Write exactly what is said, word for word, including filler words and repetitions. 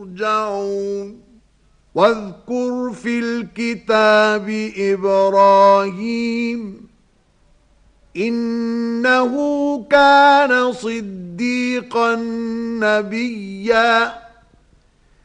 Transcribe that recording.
يرجعون واذكر في الكتاب إبراهيم إنه كان صديقا نبيا